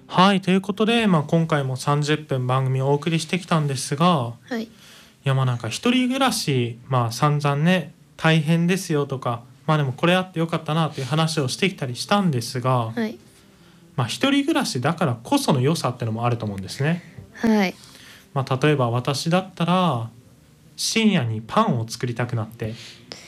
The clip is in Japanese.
はい、ということで、今回も30分番組をお送りしてきたんですが、 はい。 なんか一人暮らし、散々ね、大変ですよとか、でもこれあってよかったなっていう話をしてきたりしたんですが、 はい。 一人暮らしだからこその良さってのもあると思うんですね。 はい。 例えば私だったら、深夜にパンを作りたくなって、